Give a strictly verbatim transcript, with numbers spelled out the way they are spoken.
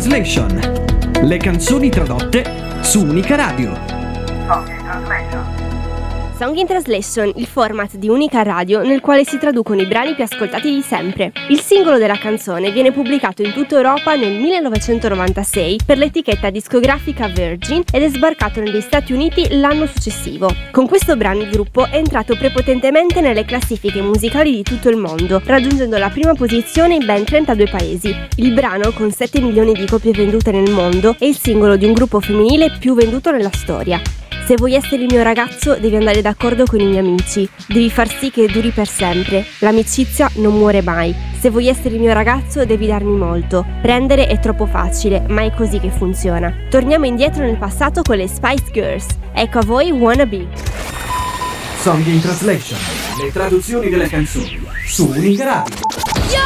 Translation. Le canzoni tradotte su Unica Radio. Song in Translation. Song in Translation, il format di Unica Radio nel quale si traducono i brani più ascoltati di sempre. Il singolo della canzone viene pubblicato in tutta Europa nel millenovecentonovantasei per l'etichetta discografica Virgin ed è sbarcato negli Stati Uniti l'anno successivo. Con questo brano il gruppo è entrato prepotentemente nelle classifiche musicali di tutto il mondo, raggiungendo la prima posizione in ben trentadue paesi. Il brano, con sette milioni di copie vendute nel mondo, è il singolo di un gruppo femminile più venduto nella storia. Se vuoi essere il mio ragazzo, devi andare d'accordo con i miei amici. Devi far sì che duri per sempre. L'amicizia non muore mai. Se vuoi essere il mio ragazzo, devi darmi molto. Prendere è troppo facile, ma è così che funziona. Torniamo indietro nel passato con le Spice Girls. Ecco a voi Wannabe. Song in Translation. Le traduzioni delle canzoni su Unica Radio.